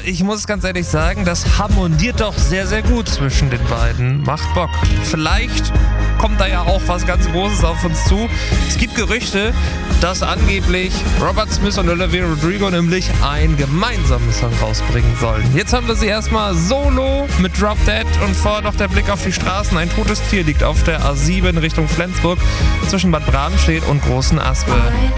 ich muss ganz ehrlich sagen, das harmoniert doch sehr, sehr gut zwischen den beiden. Macht Bock. Vielleicht kommt da ja auch was ganz Großes auf uns zu. Es gibt Gerüchte, dass angeblich Robert Smith und Olivia Rodrigo nämlich einen gemeinsamen Song rausbringen sollen. Jetzt haben wir sie erstmal solo mit Drop Dead und vorher noch der Blick auf die Straßen. Ein totes Tier liegt auf der A7 Richtung Flensburg zwischen Bad Bramstedt und Großen Aspe.